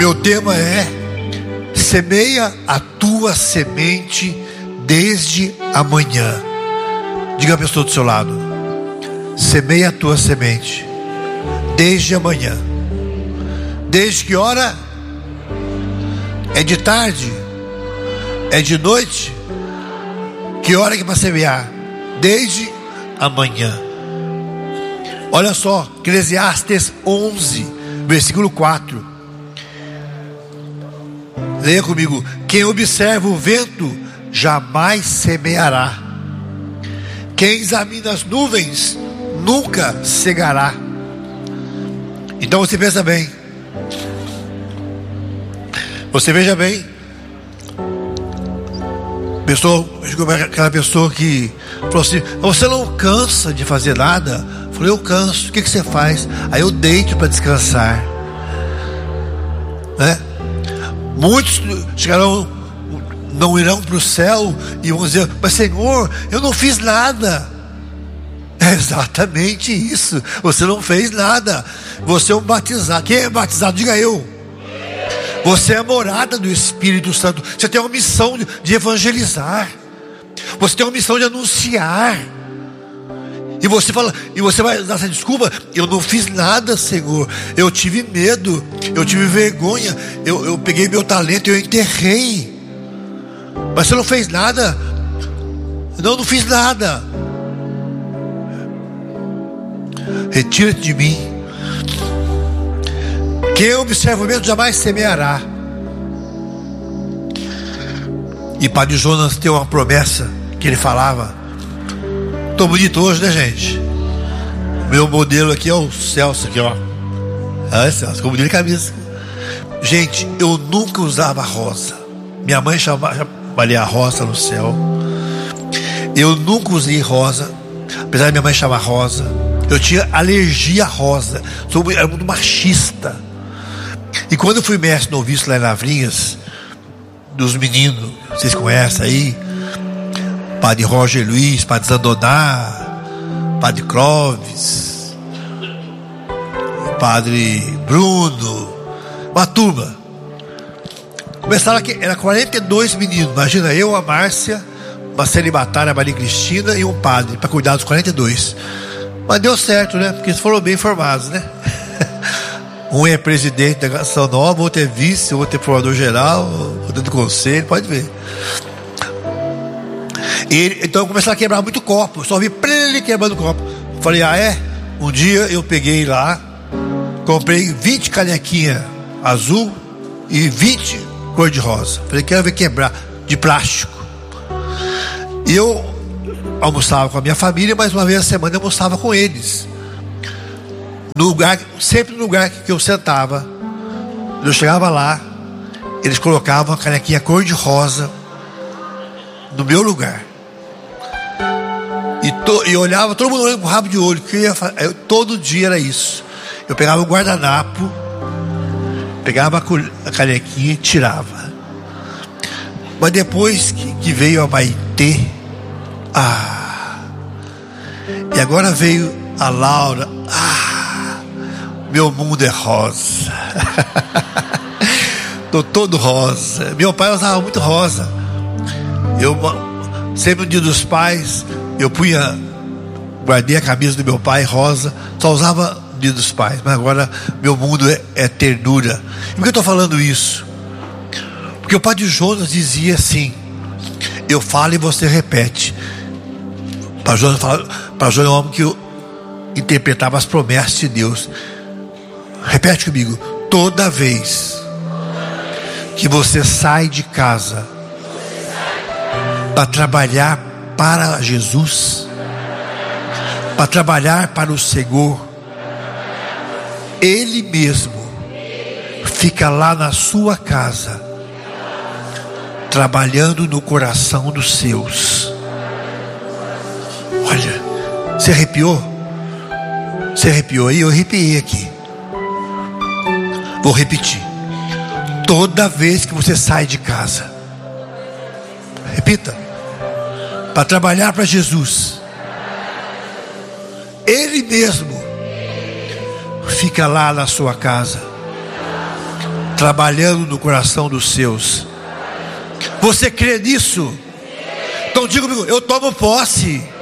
Meu tema é: semeia a tua semente desde amanhã. Diga a pessoa do seu lado: semeia a tua semente desde amanhã. Desde que hora? É de tarde? É de noite? Que hora que é para semear? Desde amanhã. Olha só, Eclesiastes 11, versículo 4. Leia comigo: quem observa o vento jamais semeará. Quem examina as nuvens nunca cegará. Então você pensa bem. Você veja bem. Aquela pessoa que falou assim: você não cansa de fazer nada? Eu falei: eu canso. O que você faz? Aí eu deito para descansar, né? Muitos chegarão, não irão para o céu e vão dizer: mas Senhor, eu não fiz nada. É exatamente isso. Você não fez nada. Você é um batizado. Quem é batizado? Diga eu. Você é a morada do Espírito Santo. Você tem uma missão de evangelizar. Você tem uma missão de anunciar. E você fala, e você vai dar essa desculpa: eu não fiz nada, Senhor. Eu tive medo, eu tive vergonha, eu peguei meu talento e eu enterrei. Mas você não fez nada? Não fiz nada. Retira-te de mim. Quem observa o vento jamais semeará. E Padre Jonas tem uma promessa que ele falava. Tô bonito hoje, né, gente? Meu modelo aqui é o Celso aqui, ó. Ah, Celso, como de camisa. Gente, eu nunca usava rosa. Minha mãe chamava a rosa no céu. Eu nunca usei rosa, apesar de minha mãe chamar rosa. Eu tinha alergia a rosa. Era muito machista. E quando eu fui mestre noviço lá em Lavrinhas, dos meninos, vocês conhecem aí, Padre Roger Luiz, Padre Zandoná, Padre Clóvis, Padre Bruno, uma turma. Começaram aqui, era 42 meninos. Imagina, eu, a Márcia, uma celibatária, a Maria Cristina e um padre para cuidar dos 42. Mas deu certo, né? Porque eles foram bem formados, né? Um é presidente da Canção Nova, outro é vice, outro é formador geral, outro é do conselho, pode ver. Então começaram a quebrar muito copo. Eu só vi ele quebrando copo. Falei: ah, é? Um dia eu peguei lá, comprei 20 canequinhas azul e 20 cor de rosa. Falei: quero ver quebrar, de plástico. E eu almoçava com a minha família, mas uma vez a semana eu almoçava com eles. No lugar, sempre no lugar que eu sentava, eu chegava lá, eles colocavam a canequinha cor de rosa no meu lugar. E eu olhava, todo mundo olhando com rabo de olho. Todo dia era isso. Eu pegava o guardanapo, pegava a canequinha e tirava. Mas depois que veio a Maitê, e agora veio a Laura, meu mundo é rosa. Tô todo rosa. Meu pai usava muito rosa. Eu sempre no Dia dos Pais, eu guardei a camisa do meu pai rosa. Só usava no Dia dos Pais. Mas agora meu mundo é ternura. E por que eu estou falando isso? Porque o Padre Jonas dizia assim: eu falo e você repete. Padre Jonas é um homem que interpretava as promessas de Deus. Repete comigo: toda vez que você sai de casa para trabalhar para Jesus, para trabalhar para o Senhor, Ele mesmo fica lá na sua casa, trabalhando no coração dos seus. Olha, você arrepiou? Você arrepiou aí? Eu arrepiei aqui. Vou repetir: toda vez que você sai de casa, repita, para trabalhar para Jesus, Ele mesmo fica lá na sua casa, trabalhando no coração dos seus. Você crê nisso? Então diga comigo, eu tomo posse